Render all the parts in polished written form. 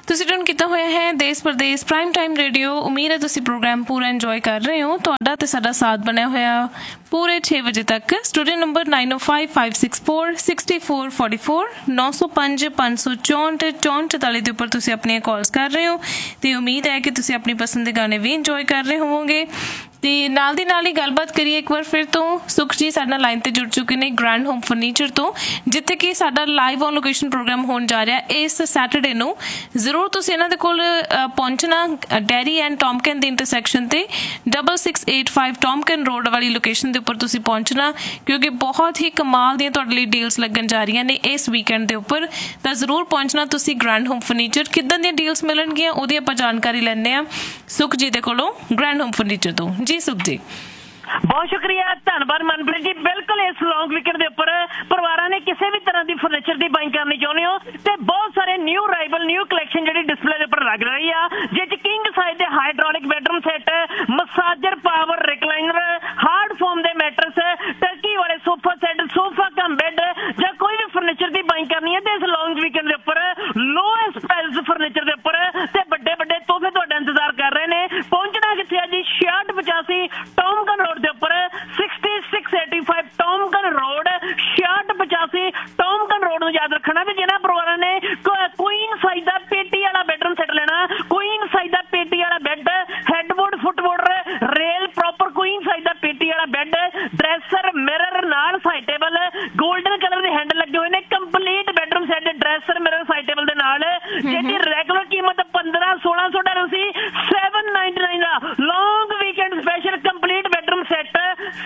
ਤੁਸੀਂ ਟਿਊਨ ਕੀਤਾ ਹੋਇਆ ਹੈ ਦੇਸ਼ ਪ੍ਰਦੇਸ਼ ਪ੍ਰਾਈਮ ਟਾਈਮ ਰੇਡੀਓ। ਉਮੀਦ ਹੈ ਤੁਸੀਂ ਪ੍ਰੋਗਰਾਮ ਪੂਰਾ ਇੰਜੋਏ ਕਰ ਰਹੇ ਹੋ। ਤੁਹਾਡਾ ਤੇ ਸਾਡਾ ਸਾਥ ਬਣਿਆ ਹੋਇਆ ਪੂਰੇ 6 ਵਜੇ ਤੱਕ। ਸਟੂਡੀਓ ਨੰਬਰ 9055646444 905 564 6444 ਦੇ ਉੱਪਰ ਤੁਸੀਂ ਆਪਣੀਆਂ ਕਾਲਸ ਕਰ ਰਹੇ ਹੋ ਤੇ ਉਮੀਦ ਹੈ ਕਿ ਤੁਸੀਂ ਆਪਣੀ ਪਸੰਦ ਦੇ ਗਾਣੇ ਵੀ ਇੰਜੋਏ ਕਰ ਰਹੇ ਹੋਵੋਗੇ। ਤੇ ਨਾਲ ਦੀ ਨਾਲ ਹੀ ਗੱਲਬਾਤ ਕਰੀਏ ਇੱਕ ਵਾਰ ਫਿਰ ਤੋਂ। ਸੁਖ ਜੀ ਸਾਡੇ ਨਾਲ ਲਾਈਨ ਤੇ ਜੁੜ ਚੁੱਕੇ ਨੇ ਗ੍ਰੈਂਡ ਹੋਮ ਫਰਨੀਚਰ ਤੋਂ, ਜਿੱਥੇ ਕਿ ਸਾਡਾ ਲਾਈਵ ਔਨ ਲੋਕੇਸ਼ਨ ਪ੍ਰੋਗਰਾਮ ਹੋਣ ਜਾ ਰਿਹਾ ਇਸ ਸੈਟਰਡੇ ਨੂੰ। ਜ਼ਰੂਰ ਤੁਸੀਂ ਇਹਨਾਂ ਦੇ ਕੋਲ ਪਹੁੰਚਣਾ ਡੈਰੀ ਐਂਡ ਟੌਮਕਨ ਦੀ ਇੰਟਰਸੈਕਸ਼ਨ ਤੇ 6685 ਟੌਮਕਨ ਰੋਡ ਵਾਲੀ ਲੋਕੇਸ਼ਨ ਦੇ ਉੱਪਰ ਤੁਸੀਂ ਪਹੁੰਚਣਾ, ਕਿਉਂਕਿ ਬਹੁਤ ਹੀ ਕਮਾਲ ਦੀਆਂ ਤੁਹਾਡੇ ਲਈ ਡੀਲਸ ਲੱਗਣ ਜਾ ਰਹੀਆਂ ਨੇ ਇਸ ਵੀਕਐਂਡ ਦੇ ਉੱਪਰ। ਤਾਂ ਜ਼ਰੂਰ ਪਹੁੰਚਣਾ ਤੁਸੀਂ ਗ੍ਰੈਂਡ ਹੋਮ ਫਰਨੀਚਰ। ਕਿੱਦਾਂ ਦੀਆਂ ਡੀਲਸ ਮਿਲਣਗੀਆਂ ਉਹਦੀ ਆਪਾਂ ਜਾਣਕਾਰੀ ਲੈਂਦੇ ਹਾਂ ਸੁਖ ਜੀ ਦੇ ਕੋਲੋਂ, ਗ੍ਰੈਂਡ ਹੋਮ ਫਰਨੀਚਰ ਤੋਂ। ਜੀ ਸੁਖ ਜੀ, ਬਹੁਤ ਸ਼ੁਕਰੀਆ, ਧੰਨਵਾਦ ਮਨਪ੍ਰੀਤ ਜੀ। ਬਿਲਕੁਲ ਇਸ ਲੌਂਗ ਵੀਕਐਂਡ ਦੇ ਉੱਪਰ ਪਰਿਵਾਰਾਂ ਨੇ ਕਿਸੇ ਵੀ ਤਰ੍ਹਾਂ ਦੀ ਫਰਨੀਚਰ ਦੀ ਬਾਇੰਗ ਕਰਨੀ ਚਾਹੁੰਦੇ ਹੋ ਤੇ ਬਹੁਤ ਸਾਰੇ ਨਿਊ ਅਰਾਈਵਲ ਨਿਊ ਕਲੈਕਸ਼ਨ ਜਿਹੜੀ ਡਿਸਪਲੇ ਦੇ ਉੱਪਰ ਲੱਗ ਰਹੀ ਆ, ਜਿਸ 'ਚ ਕਿੰਗ ਸਾਈਜ਼ ਦੇ hydraulic bedroom set, massager power recliner, hard form ਦੇ ਮੈਟਰਸ, ਟਰਕੀ ਵਾਲੇ sofa set, sofa cum bed ਜਾਂ ਕੋਈ ਵੀ ਫਰਨੀਚਰ ਦੀ ਬਾਇੰਗ ਕਰਨੀ ਹੈ ਤੇ ਇਸ ਲੌਂਗ ਵੀਕਐਂਡ ਦੇ ਉੱਪਰ ਲੋਐਸਟ ਪ੍ਰਾਈਸ ਫਰਨੀਚਰ ਦੇ ਉੱਪਰ ਤੇ ਵੱਡੇ ਵੱਡੇ ਤੋਹਫੇ ਤੁਹਾਡਾ ਇੰਤਜ਼ਾਰ ਕਰ ਰਹੇ ਨੇ। ਪਹੁੰਚਣਾ ਕਿੱਥੇ ਆ ਜੀ? 6685 ਟੌਮਕਨ ਰੋਡ ਦੇ ਉੱਪਰ 6685 ਟੌਮਕਨ ਰੋਡ, 6685 ਟੌਮਕਨ ਰੋਡ ਨੂੰ ਯਾਦ ਰੱਖਣਾ ਵੀ ਜਿਹਨਾਂ ਪਰਿਵਾਰਾਂ ਨੇ ਕੁਈਨ ਸਾਈਜ਼ ਦਾ ਪੇਟੀ ਵਾਲਾ ਬੈਡਰੂਮ ਸੈੱਟ ਲੈਣਾ, ਕੁਈਨ ਸਾਈਜ਼ ਦਾ ਪੇਟੀ ਵਾਲਾ bed, headboard ਫੁੱਟਬੋਰਡ rail proper Queen size ਦਾ ਪੇਟੀ ਵਾਲਾ ਬੈੱਡ, ਡਰੈਸਰ ਮਿਰਰ ਨਾਲ ਸਾਈਡ ਟੇਬਲ, ਗੋਲਡਨ ਕਲਰ ਦੇ ਹੈਂਡਲ ਲੱਗੇ ਹੋਏ ਨੇ, complete bedroom set dresser mirror side table ਦੇ ਨਾਲ, ਜਿਹਦੀ ਰੈਗੂਲਰ ਕੀਮਤ $1500-1600 ਸੀ, 799 ਦਾ ਲੌਂਗ weekend special complete bedroom set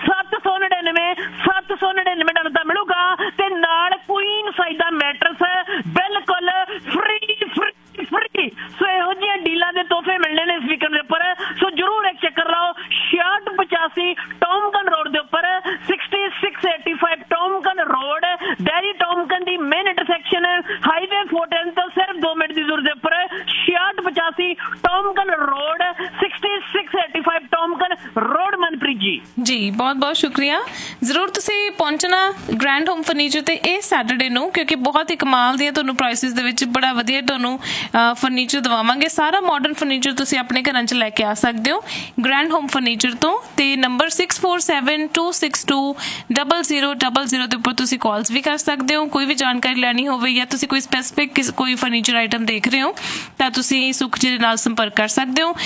799 dollar ਦਾ ਮਿਲੂਗਾ ਤੇ ਨਾਲ ਕੁਈਨ ਸਾਈਜ਼ ਦਾ ਮੈਟਰਸ ਬਿਲਕੁਲ ਫ੍ਰੀ। ਸੋ ਇਹੋ ਜਿਹੀਆਂ ਡੀਲਾਂ ਦੇ ਤੋਹਫੇ ਮਿਲਣੇ ਨੇ ਇਸ ਵੀਕਐਂਡ ਦੇ ਉੱਪਰ। ਸੋ ਜਰੂਰ ਇੱਕ ਚੱਕਰ ਲਾਓ 6685 ਟੌਮਕਨ ਰੋਡ ਦੇ ਉੱਪਰ, 6685 ਟੌਮਕਨ ਰੋਡ, ਡੈਰੀ ਟੌਮਕਨ ਦੀ ਮੇਨ ਇੰਟਰਸੈਕਸ਼ਨ ਹਾਈਵੇ 410 ਤੋਂ ਸਿਰਫ 2 ਮਿੰਟ ਦੀ ਦੂਰੀ ਦੇ ਉੱਪਰ 6685 ਟੌਮਕਨ ਰੋਡ, 6685 ਟੌਮਕਨ ਰੋਡ। ਮਨਪ੍ਰੀਤ ਜੀ ਜੀ ਬਹੁਤ ਬਹੁਤ ਸ਼ੁਕਰੀਆ। ਜ਼ਰੂਰ ਤੁਸੀਂ ਪਹੁੰਚਣਾ ਗ੍ਰੈਂਡ ਹੋਮ ਫਰਨੀਚਰ ਤੇ ਇਸ ਸੈਟਰਡੇ ਨੂੰ, ਕਿਉਂਕਿ ਬਹੁਤ ਹੀ ਕਮਾਲ ਦੀਆਂ ਤੁਹਾਨੂੰ ਪ੍ਰਾਈਸਿਸ ਦੇ ਵਿੱਚ ਬੜਾ ਵਧੀਆ ਤੁਹਾਨੂੰ ਫਰਨੀਚਰ ਦਵਾਵਾਂਗੇ। ਸਾਰਾ ਮਾਡਰਨ ਫਰਨੀਚਰ ਤੁਸੀਂ ਆਪਣੇ ਘਰਾਂ 'ਚ ਲੈ ਕੇ ਆ ਸਕਦੇ ਹੋ ਗ੍ਰੈਂਡ ਹੋਮ ਫਰਨੀਚਰ ਤੋਂ। ਤੇ ਨੰਬਰ 6472620000 ਦੇ ਉੱਪਰ ਤੁਸੀਂ ਕਾਲਸ ਵੀ ਕਰ ਸਕਦੇ ਹੋ। ਕੋਈ ਵੀ ਜਾਣਕਾਰੀ ਲੈਣੀ ਹੋਵੇ ਜਾਂ ਤੁਸੀਂ ਕੋਈ ਸਪੈਸੀਫਿਕ ਕੋਈ ਫਰਨੀਚਰ ਆਈਟਮ ਦੇਖ ਰਹੇ ਹੋ ਤਾਂ ਤੁਸੀਂ ਸੁਖ ਜੀ ਦੇ ਨਾਲ ਸੰਪਰਕ ਕਰ ਸਕਦੇ ਹੋ।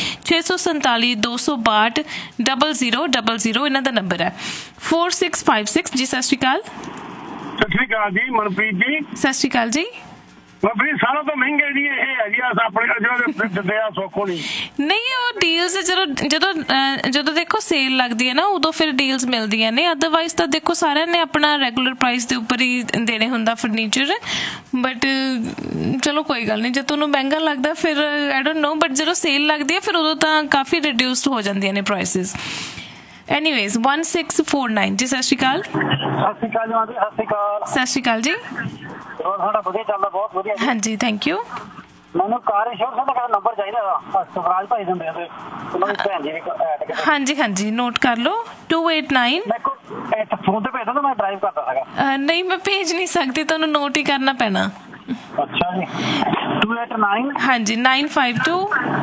647-262-0000 ਇਹਨਾਂ ਦਾ ਨੰਬਰ ਹੈ। 4656 ਜੀ। ਸਤਿ ਸ਼੍ਰੀ ਅਕਾਲ। ਸਤਿ ਸ਼੍ਰੀ ਅਕਾਲ ਜੀ ਮਨਪ੍ਰੀਤ ਜੀ। ਸਤਿ ਸ਼੍ਰੀ ਅਕਾਲ ਜੀ। ਮਨਪ੍ਰੀਤ ਸਾਰਾ ਤੋਂ ਮਹਿੰਗੇ ਜੀ ਇਹ ਹੈ ਜੀ ਆਪਣੇ ਦਿੰਦੇ ਆ ਸੌਖੋ ਨਹੀਂ ਉਹ ਡੀਲਸ ਜਦੋਂ ਦੇਖੋ ਸੇਲ ਲੱਗਦੀ ਹੈ ਨਾ ਉਦੋਂ ਫਿਰ ਡੀਲਸ ਮਿਲਦੀਆਂ ਨੇ। ਅਦਰਵਾਈਜ਼ ਤਾਂ ਦੇਖੋ ਸਾਰਿਆਂ ਨੇ ਆਪਣਾ ਰੈਗੂਲਰ ਪ੍ਰਾਈਸ ਦੇ ਉੱਪਰ ਹੀ ਦੇਣੇ ਹੁੰਦਾ ਫਰਨੀਚਰ। ਬਟ ਚਲੋ ਕੋਈ ਗੱਲ ਨਹੀਂ, ਜੇ ਤੁਹਾਨੂੰ ਮਹਿੰਗਾ ਲੱਗਦਾ ਫਿਰ ਆਈ ਡੋਂਟ ਨੋ, ਬਟ ਜਦੋਂ ਸੇਲ ਲੱਗਦੀ ਹੈ ਫਿਰ ਉਦੋਂ ਤਾਂ ਕਾਫੀ ਰਿਡਿਊਸਡ ਹੋ ਜਾਂਦੀਆਂ ਨੇ ਪ੍ਰਾਈਸਿਸ। ਐਨੀਵੇਜ਼ 1649 ਜੀ। ਸਤਿ ਸ਼੍ਰੀ ਅਕਾਲ। ਸਤਿ ਸ਼੍ਰੀ ਅਕਾਲ ਜੀ। ਸਾਡਾ ਵਧੀਆ ਚੱਲਦਾ, ਬਹੁਤ ਵਧੀਆ। ਹਾਂਜੀ ਥੈਂਕ ਯੂ। ਮੈਨੂੰ ਕਾਰ ਇੰਸ਼ੋਰੈਂਸ ਦਾ ਨੰਬਰ ਚਾਹੀਦਾ ਸਵਰਾਜ ਭਾਈ ਦਿੰਦੇ ਤੇ ਭੈਣ ਜੀ ਹਾਂਜੀ ਹਾਂਜੀ ਨੋਟ ਕਰ ਲਓ 289। ਫੋਨ ਤੇ ਭੇਜ ਦੋ, ਮੈਂ ਡਰਾਈਵ ਕਰਦਾ ਹੈਗਾ। ਨਹੀਂ ਮੈਂ ਭੇਜ ਨਹੀਂ ਸਕਦੀ, ਤੁਹਾਨੂੰ ਨੋਟ ਹੀ ਕਰਨਾ ਪੈਣਾ। ਅੱਛਾ ਜੀ 289 ਹਾਂਜੀ 952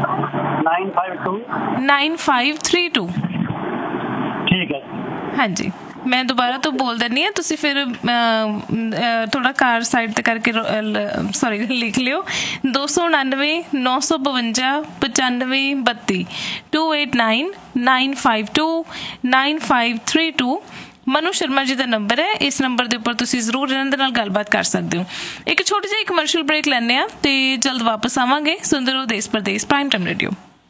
9532। ਠੀਕ ਹੈ ਹਾਂਜੀ। ਮੈਂ ਦੁਬਾਰਾ ਤੋਂ ਬੋਲ ਦਿੰਦੀ ਹਾਂ, ਤੁਸੀਂ ਫਿਰ ਥੋੜਾ ਕਾਰ ਸਾਈਡ ਤੇ ਕਰਕੇ ਸੌਰੀ ਲਿਖ ਲਿਓ 299 952 9532 289 952 9532। ਮਨੂ ਸ਼ਰਮਾ ਜੀ ਦਾ ਨੰਬਰ ਹੈ। ਇਸ ਨੰਬਰ ਦੇ ਉੱਪਰ ਤੁਸੀਂ ਜ਼ਰੂਰ ਇਹਨਾਂ ਦੇ ਨਾਲ ਗੱਲਬਾਤ ਕਰ ਸਕਦੇ ਹੋ। ਇੱਕ ਛੋਟੀ ਜਿਹੀ ਕਮਰਸ਼ੀਅਲ ਬ੍ਰੇਕ ਲੈਂਦੇ ਹਾਂ ਤੇ ਜਲਦ ਵਾਪਸ ਆਵਾਂਗੇ। ਸੁਣਦੇ ਰਹੋ ਦੇਸ਼ Pradesh prime time radio.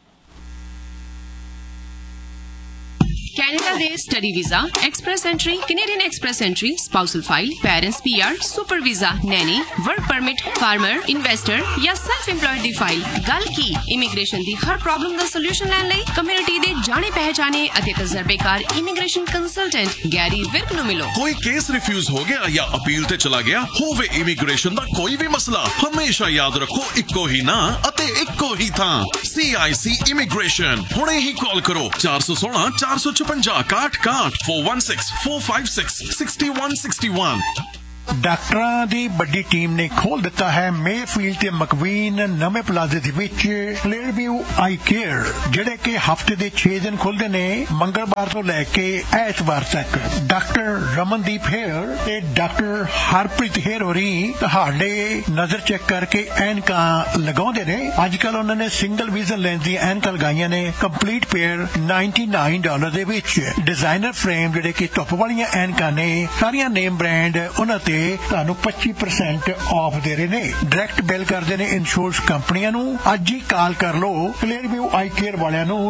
Canada ਦੇ study visa, express entry, Canadian express entry, spousal file, parents PR, super visa, Naini, work permit, farmer, investor ਜਾਂ ਸੈਲਫ ਇੰਪਲੋਇਡ ਦੀ ਫਾਈਲ। ਗੱਲ ਕੀ ਇਮੀਗ੍ਰੇਸ਼ਨ ਦੀ ਹਰ ਪ੍ਰੋਬਲਮ ਦਾ ਸੋਲੂਸ਼ਨ ਲੈਣ ਲਈ ਕਮਿਊਨਿਟੀ ਦੇ ਜਾਣੇ ਪਹਿਚਾਣੇ ਅਤੇ ਤਜਰਬੇਕਾਰ ਇਮੀਗ੍ਰੇਸ਼ਨ ਕੰਸਲਟੈਂਟ ਗੈਰੀ ਵਿਰਕ ਨੂੰ ਮਿਲੋ। ਕੋਈ ਕੇਸ ਰਿਫਿਊਜ਼ ਹੋ ਗਿਆ ਜਾਂ ਅਪੀਲ ਤੇ ਚਲਾ ਗਿਆ ਹੋਵੇ, ਇਮੀਗ੍ਰੇਸ਼ਨ ਦਾ ਕੋਈ ਵੀ ਮਸਲਾ, ਹਮੇਸ਼ਾ ਯਾਦ ਰੱਖੋ ਇੱਕੋ ਹੀ ਨਾਂ ਅਤੇ ਇੱਕੋ ਹੀ ਥਾਂ CIC ਇਮੀਗ੍ਰੇਸ਼ਨ। ਹੁਣੇ ਹੀ ਕਾਲ ਕਰੋ 416 456 61 61 416 456 6161। ਡਾਕਟਰਾਂ ਦੀ ਵੱਡੀ ਟੀਮ ਨੇ ਖੋਲ ਦਿੱਤਾ ਹੈ ਮੇਫੀਲਡ ਤੇ ਮਕਵੀਨ ਨਵੇਂ ਪਲਾਜ਼ੇ ਦੇ ਵਿੱਚ ਕਲੀਅਰਵਿਊ ਆਈ ਕੇਅਰ, ਜਿਹੜੇ ਕਿ ਹਫਤੇ ਦੇ 6 ਦਿਨ ਖੁੱਲਦੇ ਨੇ, ਮੰਗਲਵਾਰ ਤੋਂ ਲੈ ਕੇ ਐਤਵਾਰ ਤੱਕ। ਡਾਕਟਰ ਰਮਨਦੀਪ ਹੇਅਰ ਤੇ ਡਾਕਟਰ ਹਰਪ੍ਰੀਤ ਹੇਅਰ ਹੋਰੀ ਤੁਹਾਡੇ ਨਜ਼ਰ ਚੈੱਕ ਕਰਕੇ ਐਨਕਾਂ ਲਗਾਉਂਦੇ ਨੇ। ਅੱਜ ਕੱਲ ਉਹਨਾਂ ਨੇ ਸਿੰਗਲ ਵਿਜ਼ਨ ਲੈਂਸ ਦੀਆਂ ਐਨਕਾਂ ਲਗਾਈਆਂ ਨੇ, ਕੰਪਲੀਟ ਪੇਅਰ $99 ਦੇ ਵਿੱਚ। ਡਿਜ਼ਾਈਨਰ ਫਰੇਮ ਜਿਹੜੇ ਕਿ ਧੁੱਪ ਵਾਲੀਆਂ ਐਨਕਾਂ ਨੇ, ਸਾਰੀਆਂ ਨੇਮ ਬ੍ਰਾਂਡ, ਉਹਨਾਂ ਤੇ ਤੁਹਾਨੂੰ 25% ਆਫ ਦੇ ਰਹੇ ਨੇ। ਡਾਇਰੈਕਟ ਬਿਲ ਕਰਦੇ ਨੇ ਇੰਸ਼ੋਰੈਂਸ ਕੰਪਨੀਆਂ ਨੂੰ। ਅੱਜ ਹੀ ਕਾਲ ਕਰ ਲਓ ਕਲੀਅਰਵਿਊ ਆਈ ਕੇਅਰ ਵਾਲਿਆਂ ਨੂੰ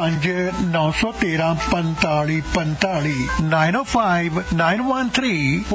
905-913-4545 905-913